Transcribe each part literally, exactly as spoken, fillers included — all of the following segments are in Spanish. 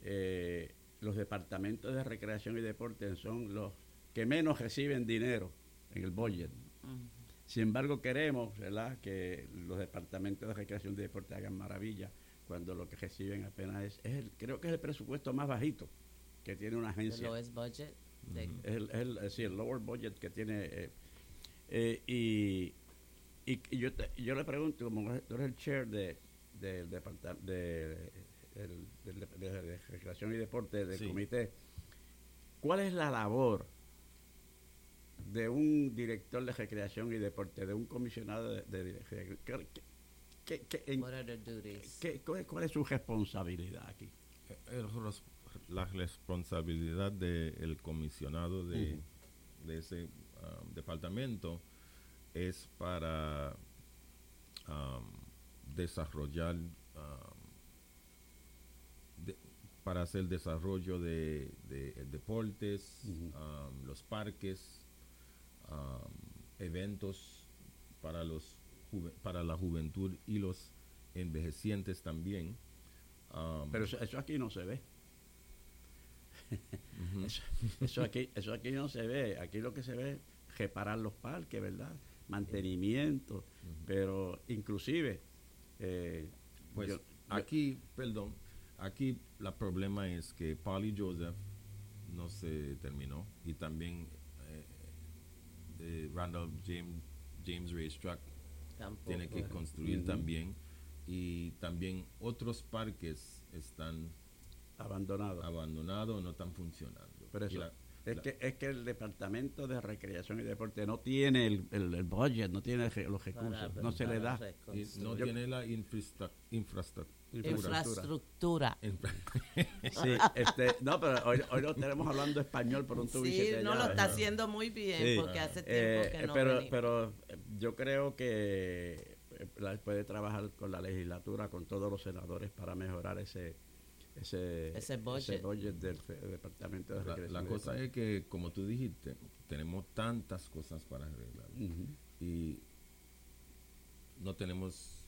eh, los departamentos de recreación y deporte son los que menos reciben dinero en el budget. Uh-huh. Sin embargo, queremos, ¿verdad?, que los departamentos de recreación y deporte hagan maravillas cuando lo que reciben apenas es, es el, creo que es el presupuesto más bajito que tiene una agencia. El lowest budget. Uh-huh. Es el, el, es, sí, el lower budget que tiene. Eh, eh, y, y, y yo, te, yo le pregunto, como tú eres el chair de, de, de, de, de, de, de, de recreación y deporte del sí. comité, ¿cuál es la labor de un director de recreación y deporte, de un comisionado de, de, de recreación? ¿Qué, qué, en, What are the duties? ¿qué, cuál, ¿Cuál es su responsabilidad aquí? El, la responsabilidad del comisionado de, uh-huh. de ese um, departamento es para um, desarrollar, um, de, para hacer desarrollo de, de, de deportes, uh-huh. um, los parques, um, eventos para los para la juventud y los envejecientes también. Um, Pero eso, eso aquí no se ve. Uh-huh. eso, eso, aquí, eso aquí no se ve. Aquí lo que se ve es reparar los parques, ¿verdad? Mantenimiento. Uh-huh. Pero inclusive... Eh, pues yo, aquí, yo, perdón, aquí el problema es que Polly Joseph no se terminó y también eh, eh, Randall James, James Racetrack Tampoco, tiene que construir uh-huh. también, y también otros parques están abandonados, abandonados, no están funcionando. Pero eso, la, es, la, que, es que el Departamento de Recreación y Deporte no tiene el, el, el budget, no tiene los recursos, para, no se le da. No Yo, tiene la infrastra, infrastra, infraestructura. Sí, este, no, pero hoy, hoy lo tenemos hablando español por un tubo. Sí, no allá, lo está haciendo muy bien, sí. porque hace tiempo eh, que no pero, venimos. pero yo creo que puede trabajar con la legislatura, con todos los senadores para mejorar ese ese, ese, budget. ese budget del, del Departamento de Recreación. La, la cosa es que, como tú dijiste, tenemos tantas cosas para arreglar uh-huh. y no tenemos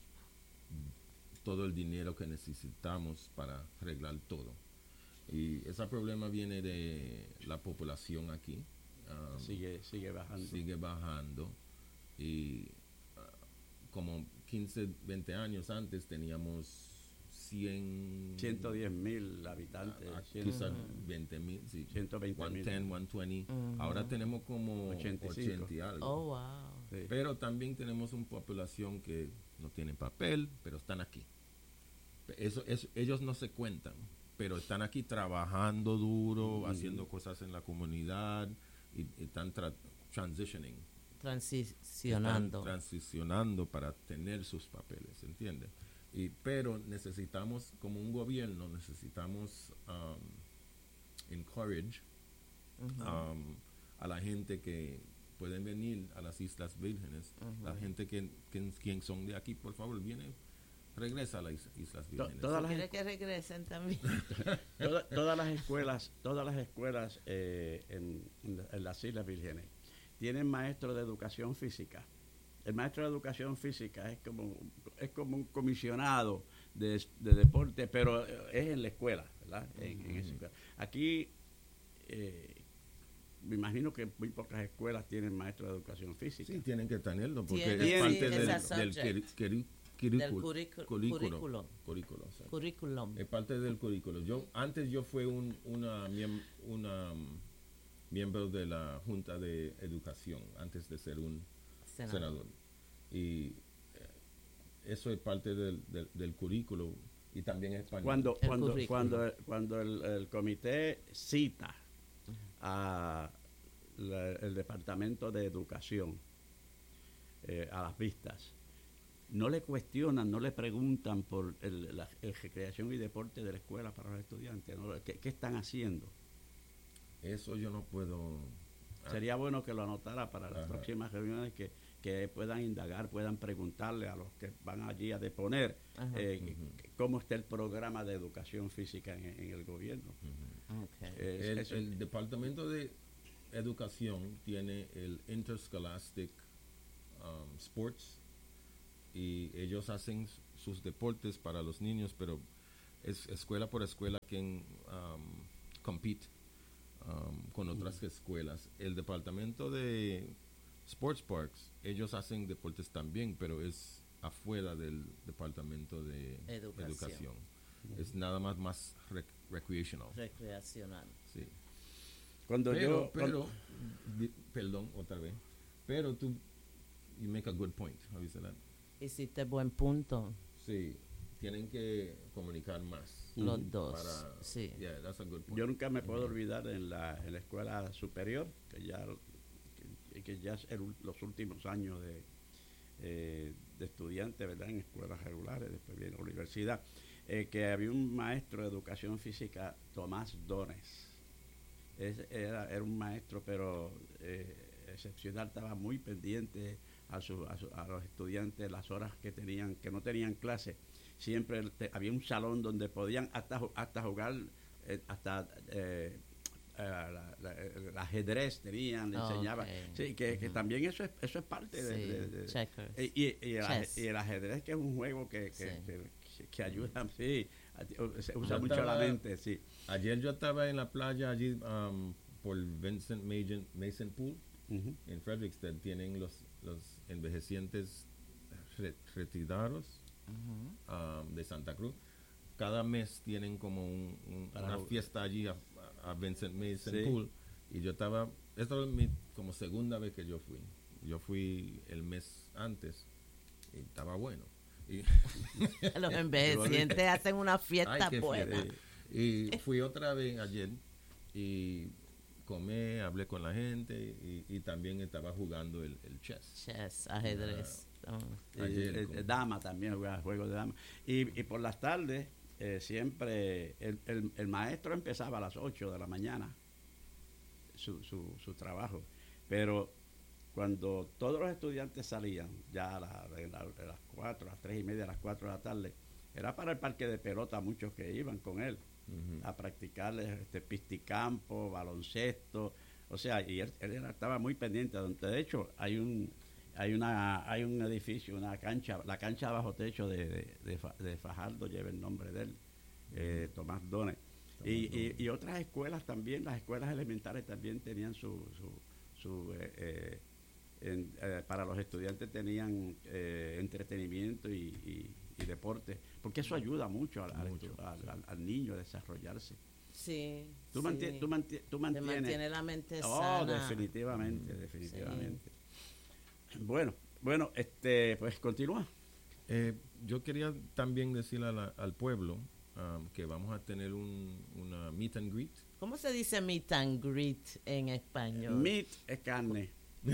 todo el dinero que necesitamos para arreglar todo. Y ese problema viene de la población aquí. Um, sigue, sigue bajando. Sigue bajando. Y uh, como quince, veinte años antes teníamos cien... ciento diez mil habitantes. Uh, quizás veinte mil, sí. ciento veinte mil. ciento diez, ciento veinte. Uh-huh. Ahora tenemos como ochenta y algo. Oh, wow. Sí. Pero también tenemos una población que no tiene papel, pero están aquí. Eso, eso, ellos no se cuentan, pero están aquí trabajando duro, mm. haciendo cosas en la comunidad y, y están tra- transitioning. Transicionando. Están transicionando para tener sus papeles, ¿entiendes? Y, pero necesitamos, como un gobierno, necesitamos um, encourage uh-huh. um, a la gente que pueden venir a las Islas Vírgenes, uh-huh. la gente que, que, que son de aquí, por favor, viene. Regresa a las Islas Vírgenes. Todas las ¿Quiere que regresen también? todas, todas las escuelas, todas las escuelas eh, en, en, en las Islas Vírgenes tienen maestros de educación física. El maestro de educación física es como es como un comisionado de, de deporte, pero es en la escuela, ¿verdad? En, en esa escuela. Aquí eh, me imagino que muy pocas escuelas tienen maestro de educación física. Sí, tienen que tenerlo porque Tiene, es parte sí, del, del queri, Del currículo, currículo, currículo, o sea, currículum. es parte del currículo. Yo antes yo fui un una, una um, miembro de la Junta de Educación antes de ser un senador, senador. y eh, eso es parte del, del, del currículo y también es español. Cuando el cuando cuando cuando el, el comité cita a la, el Departamento de Educación eh, a las vistas, no le cuestionan, no le preguntan por el, la el recreación y deporte de la escuela para los estudiantes, ¿no? ¿Qué, ¿Qué están haciendo? Eso yo no puedo... Sería bueno que lo anotara para las Ajá. próximas reuniones, que, que puedan indagar, puedan preguntarle a los que van allí a deponer eh, uh-huh. cómo está el programa de educación física en, en el gobierno. Uh-huh. Okay. Es, el, es, el Departamento de Educación tiene el Interscholastic um, Sports, y ellos hacen sus deportes para los niños, pero es escuela por escuela quien um, compite um, con otras escuelas. El departamento de Sports Parks, ellos hacen deportes también, pero es afuera del departamento de educación. educación. Uh-huh. Es nada más más rec- recreational. Recreacional. Sí. Cuando pero, yo, pero, cuando, di, perdón, otra vez. Pero tú, you make a good point. How you say that? Hiciste buen punto. Sí. Tienen que comunicar más. Los mm. dos. Para, sí. Yeah, that's a good point. Yo nunca me puedo olvidar en la, en la escuela superior, que ya, que, que ya es el, los últimos años de, eh, de estudiante, ¿verdad? En escuelas regulares, después viene la universidad, eh, que había un maestro de educación física, Tomás Dones. Es, era, era un maestro, pero eh, excepcional, estaba muy pendiente a, su, a, su, a los estudiantes, las horas que tenían, que no tenían clase. Siempre te, había un salón donde podían hasta, hasta jugar, eh, hasta eh, eh, la, la, el ajedrez tenían, le oh, enseñaba. Okay. Sí, que, uh-huh. que también eso es eso es parte sí. de, de, de, de y, y, y, el, y el ajedrez, que es un juego que, que, sí. que, que, que ayuda, sí, se usa yo mucho estaba, la mente, sí. Ayer yo estaba en la playa allí um, por Vincent Mason, Mason Pool, uh-huh. en Fredericksburg. Tienen los, los envejecientes re, retirados uh-huh. um, de Santa Cruz. Cada mes tienen como un, un, una fiesta allí a, a Vincent Mason sí. Pool. Y yo estaba, esta es mi como segunda vez que yo fui. Yo fui el mes antes y estaba bueno. Y los envejecientes hacen una fiesta Ay, buena. Fiesta. Y fui otra vez ayer y comí, hablé con la gente y, y también estaba jugando el, el chess. Chess, ajedrez. Uh, oh. Ayer, el, el, dama también, jugaba juegos de dama. Y, y por las tardes, eh, siempre el, el, el maestro empezaba a las ocho de la mañana su, su, su trabajo. Pero cuando todos los estudiantes salían, ya a, la, a, la, a las cuatro, a las tres y media, a las cuatro de la tarde, era para el parque de pelota muchos que iban con él uh-huh. a practicar este, pisticampo, baloncesto, o sea, y él, él estaba muy pendiente. De hecho, hay un hay una hay un edificio, una cancha, la cancha bajo techo de, de, de, de Fajardo lleva el nombre de él, eh, Tomás Dones. Y, y, y otras escuelas también, las escuelas elementales también tenían su, su, su eh, eh, en, eh, para los estudiantes tenían eh, entretenimiento y, y, y deporte, porque eso ayuda mucho al, mucho, al, al, al niño a desarrollarse. Sí. Tú, sí. Manti- tú, manti- tú mantienes. Te mantiene la mente oh, sana. definitivamente, definitivamente. Sí. Bueno, bueno, este, pues continúa. Eh, yo quería también decirle a la, al pueblo um, que vamos a tener un una meet and greet. ¿Cómo se dice meet and greet en español? Meet es carne.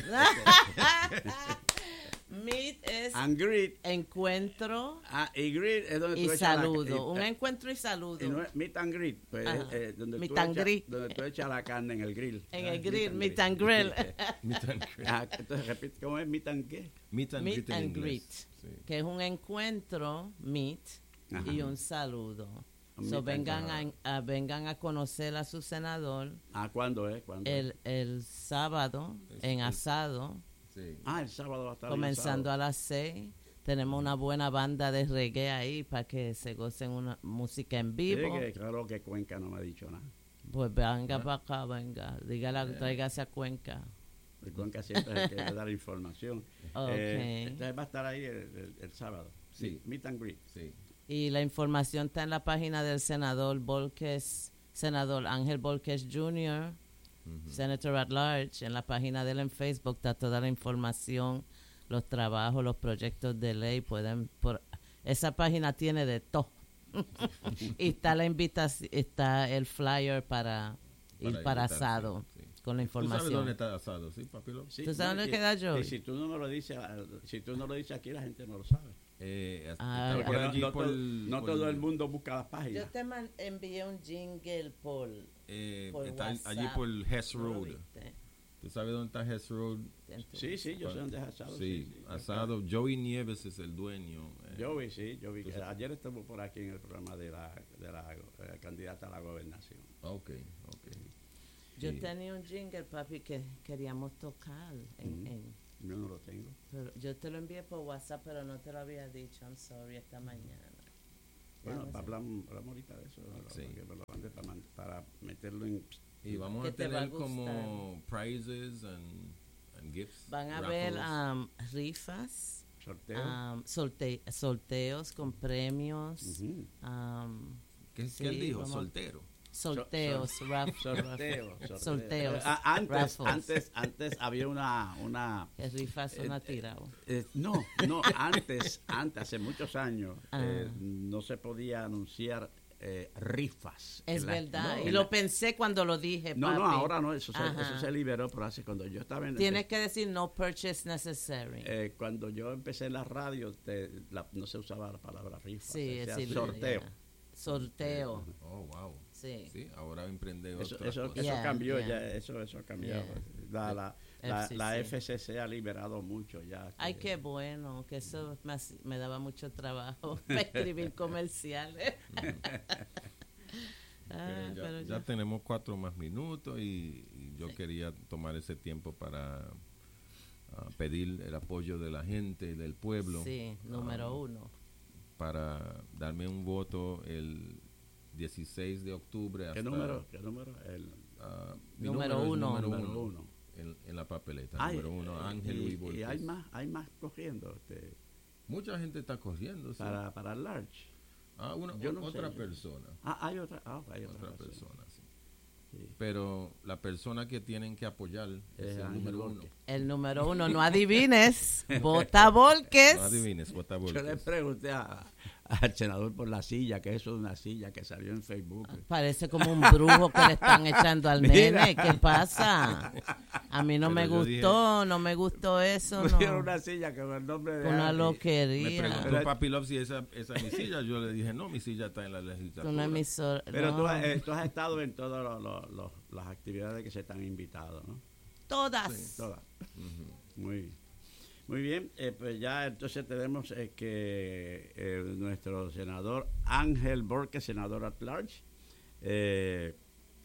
Meet es and greet. Encuentro ah, y greet es donde y tú saludo. echas la, un eh, encuentro y saludo. Y no es meet and greet, pues es, eh, donde, meet tú and echas, greet. donde tú echas la carne en el grill. En ah, el grill, meet and grill. Meet and greet. Ah, entonces repite, ¿cómo es meet and qué? Meet and meet greet, and greet sí. Que es un encuentro, meet, ajá. y un saludo. Un so vengan a, a, vengan a conocer a su senador. Ah, ¿cuándo es? ¿Cuándo el, es? el sábado, es, en asado. Sí. Ah, el sábado va a estar comenzando a las seis. Tenemos una buena banda de reggae ahí para que se gocen una música en vivo. Sí, que, claro que Cuenca no me ha dicho nada. Pues venga ¿Ah? para acá, venga. Dígale, yeah. tráigase a Cuenca. El Cuenca siempre es el que le da la información. Okay. Eh, entonces va a estar ahí el, el, el sábado. Sí. Meet and greet. Sí. Y la información está en la página del senador Volquez, senador Ángel Volquez junior, uh-huh. Senator at Large. En la página de él en Facebook está toda la información, los trabajos, los proyectos de ley. Pueden por esa página tiene de todo. Y está la invitación, está el flyer para, para ir para asado, sí. con la información. ¿Tú sabes dónde está asado, sí, papilo? Sí, ¿Tú sabes no, dónde y, queda yo? Y si tú no me lo dices, si tú no lo dices aquí, la gente no lo sabe. Eh, ah, por allí no, por, todo, no por, todo el mundo busca las páginas. Yo te man, envié un jingle por, eh, por está WhatsApp. allí por Hess Road. ¿Tú sabes dónde está Hess Road? Sí, sí, yo sé dónde es asado. Sí, sí, sí asado. Sí. Joey Nieves es el dueño. Eh. Joey, sí, Joey. Entonces, ayer estuvo por aquí en el programa de la, de la eh, candidata a la gobernación. Ok, ok. Yo sí. tenía un jingle, papi, que queríamos tocar en... Mm-hmm. en Yo no lo tengo. Pero yo te lo envié por WhatsApp, pero no te lo había dicho. I'm sorry, esta mañana. Bueno, hablamos, hablamos ahorita de eso, ¿no? Sí. Que me lo mandé para, man- para meterlo en... Y vamos ¿Qué a te va a tener como gustar? prizes and, and gifts. Van a raffles. ver um, rifas, sorteo. um, solte- sorteos con premios, Ujú. um, ¿Qué, sí, qué él dijo? vamos- Soltero. sorteos, raf- Sorteo, sorteo. Sorteos, Ah, antes, raffles. antes, antes había una, una que rifas son Eh, a tirado. eh, no, no, antes, antes, hace muchos años, Ah. eh, no se podía anunciar eh, rifas. Es en la- verdad, no, y en lo la- pensé cuando lo dije, No, no, papi. ahora no, eso se, Ajá. eso se liberó, pero hace cuando yo estaba en... Tienes que decir no purchase necessary. eh, cuando yo empecé en la radio, te- la- no se usaba la palabra rifa, sí, se es decía decir, sorteo. ya. Sorteo, Oh, wow. sí. Sí, ahora emprende Eso, otra eso, cosa. eso Yeah, cambió yeah. ya, eso, eso ha cambiado. Yeah. La, la, la, F C C. la F C C ha liberado mucho ya. Ay, que- qué bueno, que eso me, hac- me daba mucho trabajo para escribir comerciales. Ah, Ok, ya, pero ya ya. tenemos cuatro más minutos y, y yo quería tomar ese tiempo para ah, pedir el apoyo de la gente y del pueblo Sí, número ah, uno. para darme un voto el dieciséis de octubre. ¿Qué hasta, número? ¿Qué número? El ah, mi Número es uno. número número uno uno. En, en la papeleta. Ay, número uno, eh, Ángel y, Luis y Volquez. hay más, hay más cogiendo este, Mucha gente está corriendo. sí. para, para el large. Ah, una, yo no otra sé. persona. Ah, hay otra, ah, hay otra, Otra persona. persona, sí. Sí. Pero la persona que tienen que apoyar es Eh, el Ángel número uno. Volquez. El número uno, no adivines. Vota Volquez. No adivines, vota Yo le Volquez. pregunté a- al senador por la silla, que eso es una silla que salió en Facebook. Parece como un brujo que le están echando al Mira. nene. ¿Qué pasa? A mí no Pero me yo dije- gustó, no me gustó eso. Pusieron No. una silla con el nombre de Una Andy. Me loquería. preguntó Papi Love si esa, esa es mi silla. Yo le dije, no, mi silla está en la legislatura. Una emisora. Pero no. tú, has- eh, tú has estado en todas lo- lo- lo- las actividades que se te han invitado, ¿no? Todas. Todas. Muy, muy bien. Eh, pues ya entonces tenemos eh, que eh, nuestro senador Ángel Volquez, senador at large, eh,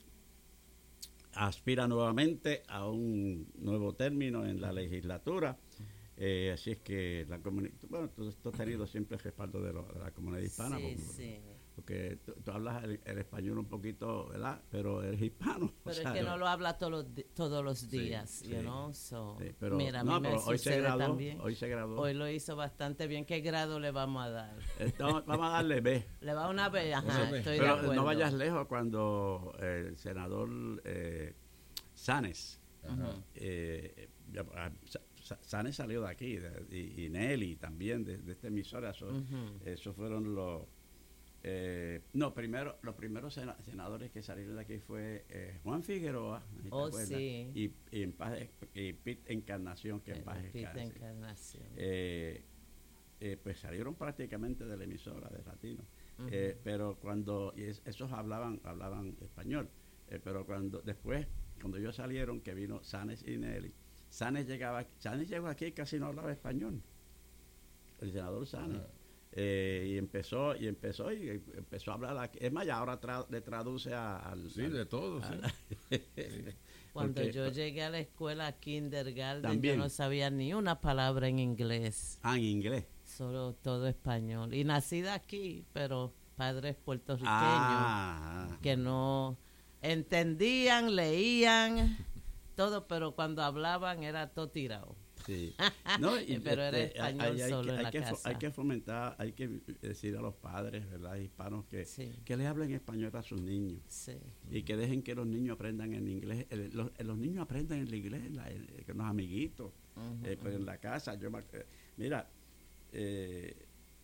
aspira nuevamente a un nuevo término en la legislatura. Eh, así es que la comunidad, bueno, tú, tú has tenido siempre el respaldo de, lo- de la comunidad hispana. Sí, porque, sí. porque tú, tú hablas el, el español un poquito, ¿verdad? Pero eres hispano. o Pero sea, es que no lo habla todos los, di- todos los Sí, días, sí. you know, so, sí, pero, mira, a no, mí me pero hoy se sucede graduó, también. hoy se graduó. Hoy lo hizo bastante bien. ¿Qué grado le vamos a dar? Entonces, vamos a darle B. Le va una vez, ajá, Una B. estoy de Pero acuerdo. no vayas lejos cuando eh, el senador eh, Sanes, Ajá. eh, ya, ah, Sa- Sa- Sanes salió de aquí, de- y, y Nelly también, de, de esta emisora. Eso, Ujú. esos fueron los... eh, no, primero, los primeros sena- senadores que salieron de aquí fue eh, Juan Figueroa, ¿te Oh, acuerdas? sí. y, y, en paz, y Pete Encarnación, que en paz Pita descanse. Encarnación. Eh, eh, pues salieron prácticamente de la emisora de Latino. Ujú. Eh, pero cuando y es- esos hablaban hablaban español, eh, pero cuando después cuando ellos salieron, que vino Sanes y Nelly, Sanes llegaba Sanes llegó aquí y casi no hablaba español, el senador Sanes. Ajá. Eh, y empezó y empezó y empezó a hablar aquí. Es más, ya ahora tra- le traduce a- al, Sí, al- de todo, sí. Cuando porque- yo llegué a la escuela kindergarten, También. yo no sabía ni una palabra en inglés, ah, en inglés. solo todo español. Y nacida aquí, pero padres puertorriqueños Ah, que no entendían, leían, todo, pero cuando hablaban era todo tirado. sí. No, y, Pero era este, español hay, hay solo que, en hay la que fo- casa. hay que fomentar, hay que decir a los padres, ¿verdad? Hispanos que, Sí. que les hablen español a sus niños Sí. y que dejen que los niños aprendan en inglés. El- los, los niños aprenden el inglés la- el- con los amiguitos, Ujú, eh, pues en la casa. Yo me ac- eh, mira, eh,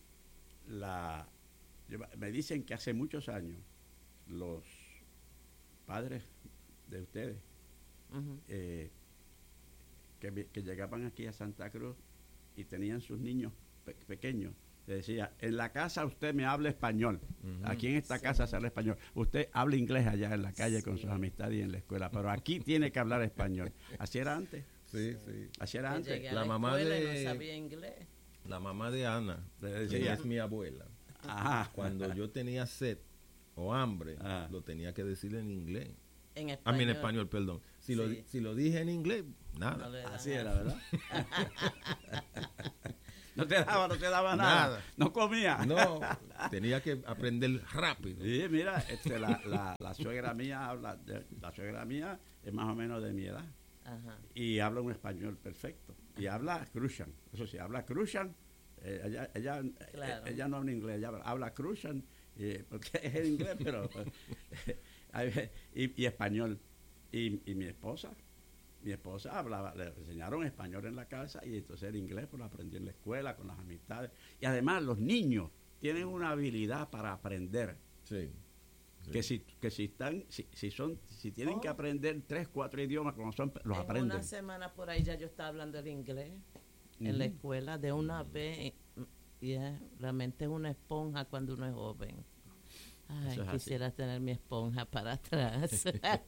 la, yo me- me dicen que hace muchos años los padres de ustedes ujú. eh, que, vi- que llegaban aquí a Santa Cruz y tenían sus niños pe- pequeños, le decía, en la casa usted me habla español, Ujú. aquí en esta Sí. casa se habla español, usted habla inglés allá en la calle con Sí. sus amistades y en la escuela, pero aquí tiene que hablar español. Así era antes, Sí, sí. así era Que antes. llegué a La la, mamá escuela y de- no sabía inglés. La mamá de Ana, Le que decía, es mi abuela, ajá, cuando yo tenía sed o hambre, Ah. lo tenía que decir en inglés. En A español. mí en español, perdón. Si, lo, Sí. si lo dije en inglés, nada. No le dan así a- era, ¿verdad? No te daba, no te daba nada. Nada. No comía. No, tenía que aprender rápido. Sí, mira, este, la, la, la suegra mía habla, de, la suegra mía es más o menos de mi edad. Ajá. Y habla un español perfecto. Y habla Cruzan. Eso sí, habla Cruzan. Eh, ella, ella, Claro. eh, ella no habla inglés, ella habla Cruzan, eh, porque es en inglés, pero eh, y, y español. Y, y mi esposa, mi esposa hablaba, le enseñaron español en la casa y entonces el inglés pues lo aprendió en la escuela con las amistades. Y además los niños tienen una habilidad para aprender. Sí. Sí. Que si que si están si, si son si tienen Oh. que aprender tres cuatro idiomas como son los en aprenden. una semana por ahí ya yo estaba hablando el inglés en la Ujú. escuela de una vez. Y yeah, realmente es una esponja cuando uno es joven. Ay, Eso es así. quisiera tener mi esponja para atrás.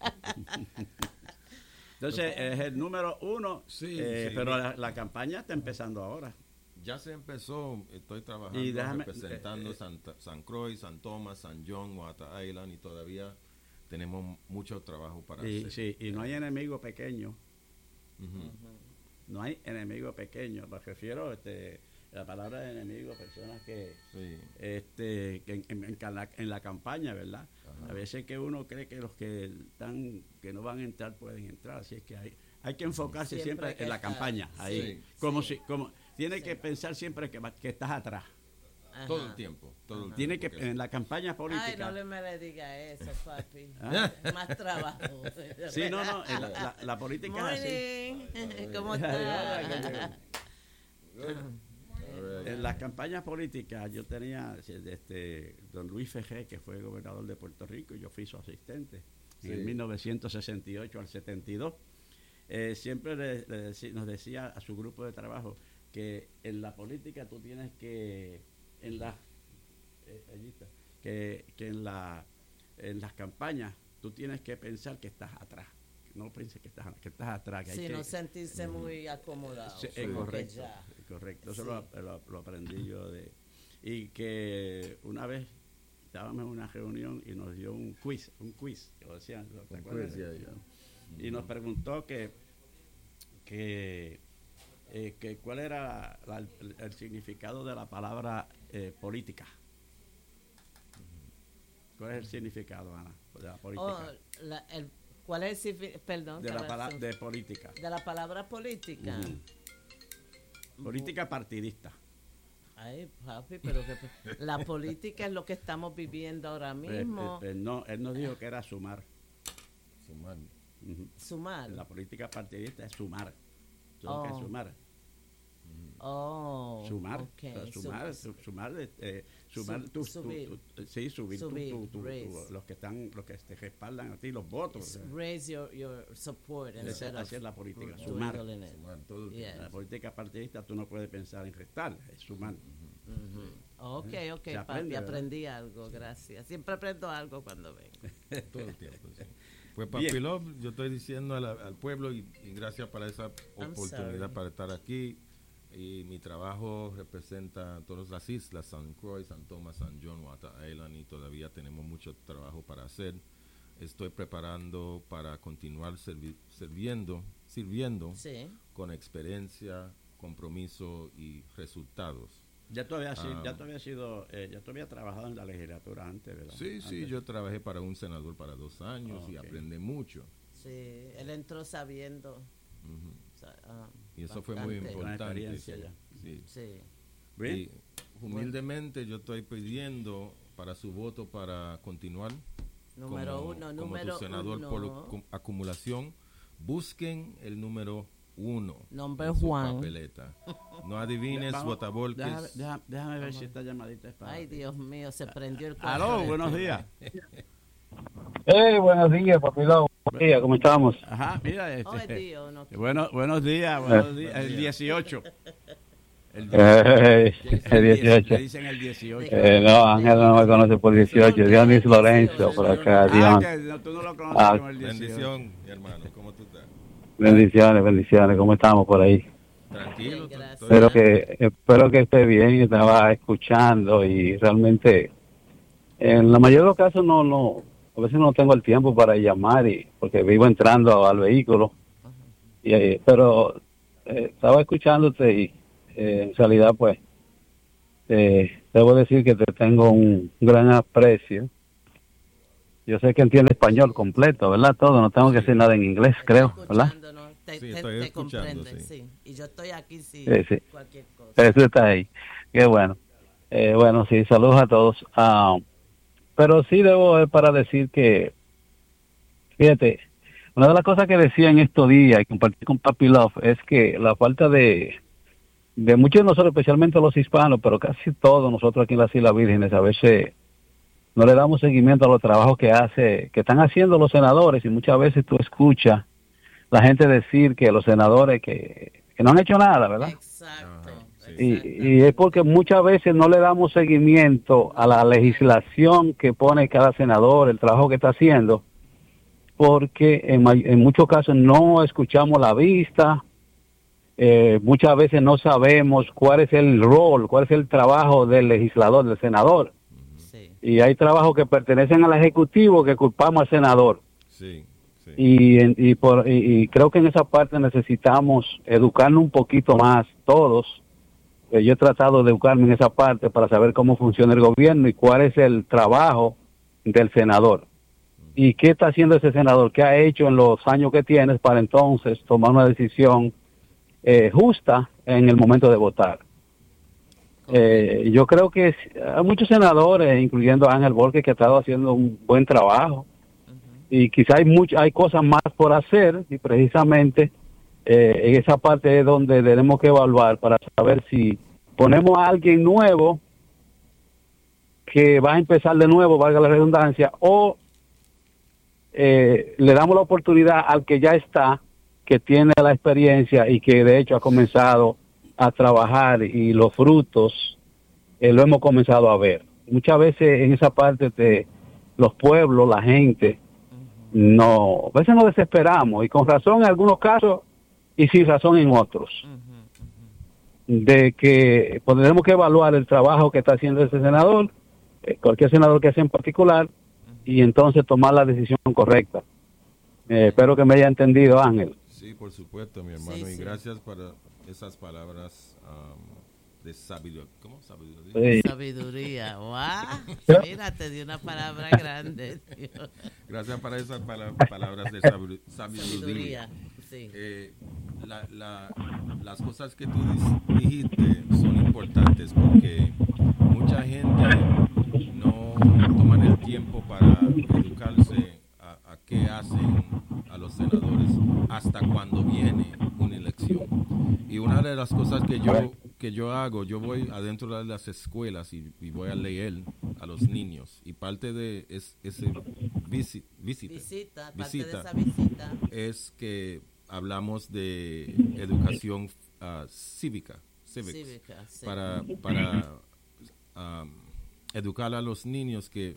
Entonces es el número uno, Sí, eh, sí. pero la, la campaña está empezando ahora. Ya se empezó, estoy trabajando Y déjame- representando eh, eh, Santa- San Croix, San Tomás, San John, Wata Island y todavía tenemos mucho trabajo para Y, hacer. sí, y no hay enemigo pequeño, Ujú. no hay enemigo pequeño. Me refiero este, la palabra de enemigo, personas que, Sí. este, que en, en- en la, en la campaña, ¿verdad? Ajá. A veces que uno cree que los que están que no van a entrar pueden entrar, así es que hay hay que enfocarse Siempre siempre, hay que en la estar, campaña, ahí, sí, como sí. si como tiene Sí. que pensar siempre que, va- que estás atrás. Ajá. Todo el tiempo. Todo el Tiene que tiempo que en la campaña Ay, política. no le me le diga eso, papi. Ah. Más trabajo. Sí, no, no, en la, la- la política es así. Morning. ¿Cómo Hola, estás? Alright. En las campañas políticas yo tenía este don Luis Fejé, que fue gobernador de Puerto Rico, y yo fui su asistente en el Sí. mil novecientos sesenta y ocho al setenta y dos. Eh, siempre le- le deci- nos decía a su grupo de trabajo que en la política tú tienes que, en la, eh, allí está, que, que en la en las campañas tú tienes que pensar que estás atrás, no pienses que estás, que estás atrás. Que hay Sí, que- no sentirse muy acomodado. Sí, es como que correcto, ya. es correcto. Eso Sí. lo, lo- lo aprendí yo de... Y que una vez estábamos en una reunión y nos dio un quiz, un quiz, que lo decían. ¿te Un acuerdas? quiz, ya, ya. Y nos preguntó que, que, eh, que cuál era la- el, el significado de la palabra eh, política. ¿Cuál es el significado, Ana, de la política? Oh, la- el- ¿Cuál es el signifi- perdón? de la corazón. palabra de política. De la palabra política. Ujú. Política partidista. Ay, papi, pero que, la política es lo que estamos viviendo ahora Eh, mismo. eh, eh, no, él nos dijo que era sumar. Sumar. Ujú. Sumar. La política partidista es sumar. Tengo que Oh. sumar. Oh, Sumar. ok. O sea, sumar, Su- su- sumar, eh, sumar Sub- tus- tu- subir. tu- sí, subir, tu- Subir, tu- tu- raise. tu- los que están, los que te respaldan a ti, los votos. o sea, Raise your, your support esa- instead así es of la política, dwindling sumar. it. Sumar todo el Yeah. tiempo. La política partidista tú no puedes pensar en restar, es sumar. Ok, ok, Se papi, aprende, ¿verdad? aprendí algo, gracias. Siempre aprendo algo cuando vengo. Todo el tiempo, sí. Pues Bien. Papi Love, yo estoy diciendo al, al pueblo y, y gracias para esa I'm oportunidad sorry. para estar aquí. Y mi trabajo representa todas las islas, San Croix, San Tomás, San John, Wata Island, y todavía tenemos mucho trabajo para hacer. Estoy preparando para continuar servi- sirviendo, sirviendo Sí. con experiencia, compromiso y resultados. Ya tú habías, sido- Ah. ya tú habías sido, eh, ya tú habías trabajado en la legislatura antes, ¿verdad? Sí, sí, Antes. yo trabajé para un senador para dos años y Ok. aprendí mucho. Sí, él entró sabiendo. Ujú. o sea, ah, Y eso fue muy bastante. importante. experiencia ya. Sí. Sí. Bien. Y humildemente yo estoy pidiendo para su voto para continuar Número como, uno, como número tu senador uno. por acu- acumulación. Busquen el número uno Number en su one. papeleta. No adivines, Vamos, votabolques. déjame, déjame- déjame ver si esta llamadita es para Ay, ti. Dios mío, se prendió el Aló, cuarto. buenos días. Eh, buenos días, papilón. Buenos días, ¿cómo estamos? Ajá, mira, este, Oh, es Dios, no. bueno, buenos días, buenos días. El dieciocho. El Eh, dieciocho. el dieciocho. Le dicen el dieciocho. Eh, no, Ángel no me conoce por dieciocho. Dionis Lorenzo, por acá, Ah, Dion. que no, tú no lo conoces Ah, como el dieciocho. Bendición, mi hermano. ¿Cómo tú estás? Bendiciones, bendiciones. ¿Cómo estamos por ahí? Tranquilo. Bien, gracias. estoy- Espero que, espero que esté bien. Estaba escuchando y realmente, en la mayoría de los casos, no, no, a veces no tengo el tiempo para llamar y porque vivo entrando al vehículo. Y, eh, pero eh, estaba escuchándote y eh, en realidad, pues, eh, debo decir que te tengo un gran aprecio. Yo sé que entiende español completo, ¿verdad? Todo, no tengo que decir nada en inglés, creo, ¿verdad? Te, Sí, te, estoy te escuchando, comprende, sí. sí. Y yo estoy aquí, sí, Sí, sí. cualquier cosa. Eso está ahí. Qué bueno. Eh, bueno, sí, saludos a todos. Ah, pero sí debo eh, para decir que, fíjate, una de las cosas que decía en estos días y compartí con Papi Love es que la falta de, de muchos de nosotros, especialmente los hispanos, pero casi todos nosotros aquí en las Islas Vírgenes, a veces no le damos seguimiento a los trabajos que hace, que están haciendo los senadores, y muchas veces tú escuchas la gente decir que los senadores que, que no han hecho nada, ¿verdad? Exacto. Ajá, sí. Y, y es porque muchas veces no le damos seguimiento a la legislación que pone cada senador, el trabajo que está haciendo, porque en, en muchos casos no escuchamos la vista, eh, muchas veces no sabemos cuál es el rol, cuál es el trabajo del legislador, del senador. Sí. Y hay trabajos que pertenecen al Ejecutivo que culpamos al senador. Sí, sí. Y, y, por, y, y creo que en esa parte necesitamos educarnos un poquito más todos. Eh, yo he tratado de educarme en esa parte para saber cómo funciona el gobierno y cuál es el trabajo del senador. ¿Y qué está haciendo ese senador? ¿Qué ha hecho en los años que tienes para entonces tomar una decisión eh, justa en el momento de votar? Eh, yo creo que hay muchos senadores, incluyendo a Ángel Borges, que ha estado haciendo un buen trabajo. Uh-huh. Y quizá hay, much, hay cosas más por hacer, y precisamente eh, en esa parte es donde tenemos que evaluar para saber si ponemos a alguien nuevo que va a empezar de nuevo, valga la redundancia, o eh, le damos la oportunidad al que ya está, que tiene la experiencia y que de hecho ha comenzado a trabajar, y los frutos eh, lo hemos comenzado a ver. Muchas veces en esa parte de los pueblos, la gente, uh-huh. no, a veces nos desesperamos, y con razón en algunos casos y sin razón en otros. Uh-huh. Uh-huh. De que pues, tenemos que evaluar el trabajo que está haciendo ese senador, eh, cualquier senador que sea en particular, uh-huh. y entonces tomar la decisión correcta. Eh, espero que me haya entendido, Ángel. Sí, por supuesto, mi hermano, sí, y sí. gracias por esas palabras um, de sabiduría. ¿Cómo? Sabiduría. Sí. Sabiduría. ¡Wow! Mira, te di una palabra grande, tío. Gracias por esas pala- palabras de sabiduría. Sabiduría, sí. Eh, la, la, las cosas que tú dijiste son importantes porque mucha gente no toman el tiempo para educarse a, a qué hacen a los senadores hasta cuando viene una elección. Y una de las cosas que yo que yo hago, yo voy adentro de las escuelas y, y voy a leer a los niños, y parte de es, ese visit, visita, visita, visita, parte de esa visita es que hablamos de educación uh, cívica, civics, cívica sí. para, para um, educar a los niños que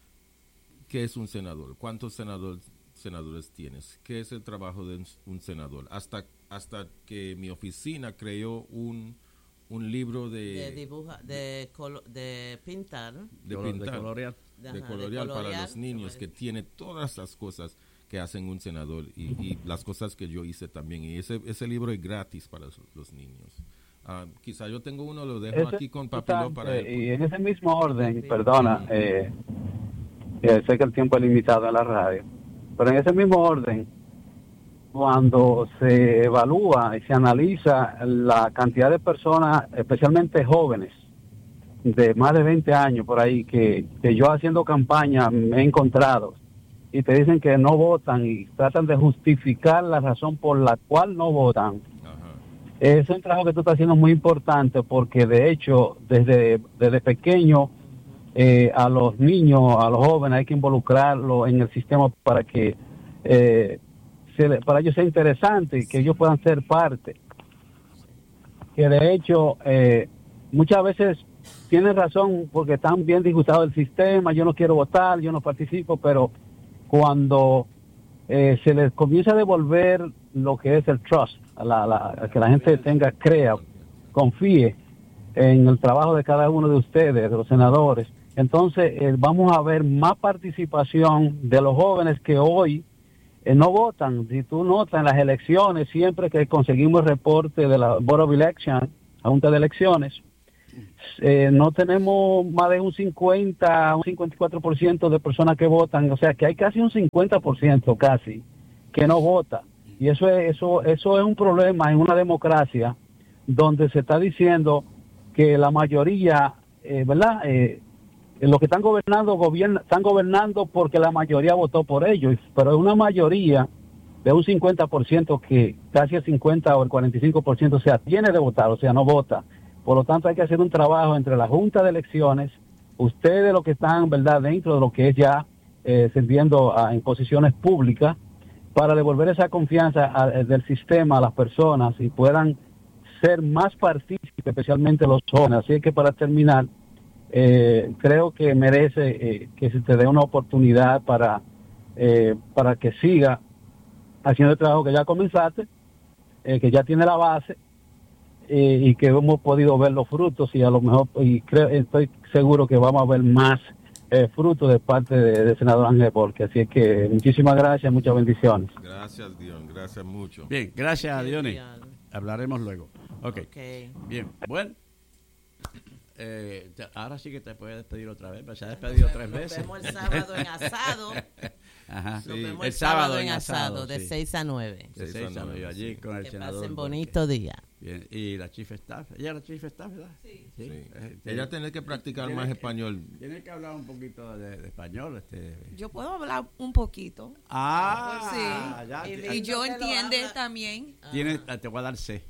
qué es un senador, cuántos senadores senadores tienes, qué es el trabajo de un senador, hasta hasta que mi oficina creó un un libro de de dibuja, de colo, de pintar, de pintar, de colorear, de, Ajá, colorear de colorear para los niños, que tiene todas las cosas que hacen un senador, y, y las cosas que yo hice también, y ese ese libro es gratis para los niños. Uh, quizá yo tengo uno, lo dejo ese aquí con Papilo para él. Y en ese mismo orden, perdona, eh, eh, sé que el tiempo es limitado en la radio, pero en ese mismo orden, cuando se evalúa y se analiza la cantidad de personas, especialmente jóvenes, de más de veinte años por ahí, que, que yo haciendo campaña me he encontrado, y te dicen que no votan y tratan de justificar la razón por la cual no votan. Ajá. Es un trabajo que tú estás haciendo muy importante, porque de hecho, desde, desde pequeño, eh, a los niños, a los jóvenes, hay que involucrarlos en el sistema para que eh, para ellos sea interesante y que ellos puedan ser parte. Que de hecho eh, muchas veces tienen razón porque están bien disgustados del sistema, yo no quiero votar, yo no participo, pero cuando eh, se les comienza a devolver lo que es el trust, la, la, que la gente tenga, crea, confíe en el trabajo de cada uno de ustedes, de los senadores, entonces eh, vamos a ver más participación de los jóvenes que hoy Eh, no votan. Si tú notas en las elecciones, siempre que conseguimos reporte de la Board of Election, la Junta de Elecciones, eh, no tenemos más de un cincuenta, un cincuenta y cuatro por ciento de personas que votan, o sea que hay casi un cincuenta por ciento casi que no vota, y eso es, eso, eso es un problema en una democracia donde se está diciendo que la mayoría, eh, ¿verdad? Eh, los que están gobernando gobierna, están gobernando porque la mayoría votó por ellos, pero es una mayoría de un cincuenta por ciento que casi el cincuenta o el cuarenta y cinco por ciento se abstiene de votar, o sea, no vota. Por lo tanto, hay que hacer un trabajo entre la Junta de Elecciones, ustedes los que están, ¿verdad?, dentro de lo que es ya eh, sirviendo a, en posiciones públicas, para devolver esa confianza a, del sistema a las personas y puedan ser más partícipes, especialmente los jóvenes. Así que para terminar, eh, creo que merece eh, que se te dé una oportunidad para, eh, para que siga haciendo el trabajo que ya comenzaste, eh, que ya tiene la base, eh, y que hemos podido ver los frutos, y a lo mejor, y creo, estoy seguro que vamos a ver más eh, frutos de parte del de senador Ángel Borges. Así es que muchísimas gracias, muchas bendiciones. Gracias, Dion, gracias mucho. Bien, gracias a Dionis. Hablaremos luego. Okay. ok. Bien, bueno. Eh, te, ahora sí que te puedes despedir otra vez, se ha despedido Nos tres veces. Nos vemos el sábado en Asado. Ajá. Nos sí. vemos el, el sábado en Asado, de seis a nueve. De seis a nueve, allí con el que senador. Pasen bonito día. Bien, y la chief staff, ella es la chief staff, ¿verdad? Sí. sí. sí. Eh, ella tiene que practicar más que, español. Tiene que hablar un poquito de, de español. Este. Yo puedo hablar un poquito. Ah, sí. Ya, y, y yo entiende también. Tiene, te voy a dar C.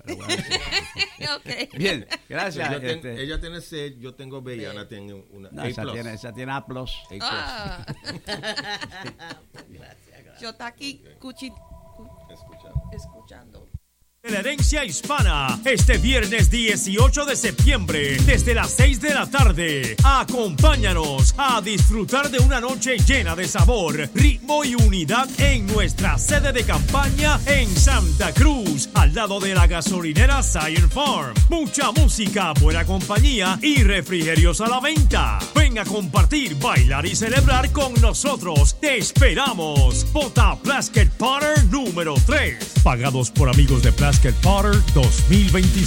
Okay. Bien, gracias. Ella, ten, este, ella tiene C, yo tengo B y Ana tiene una no, A+. Esa tiene, esa tiene A+. A+. Ah. gracias, gracias. Yo está aquí cuchi, escuchando. escuchando. La herencia hispana, este viernes dieciocho de septiembre, desde las seis de la tarde. Acompáñanos a disfrutar de una noche llena de sabor, ritmo y unidad en nuestra sede de campaña en Santa Cruz, al lado de la gasolinera Zion Farm. Mucha música, buena compañía y refrigerios a la venta. Ven a compartir, bailar y celebrar con nosotros. Te esperamos. Vota Plaskett Potter número tres. Pagados por amigos de Plaskett Potter dos mil veinticinco.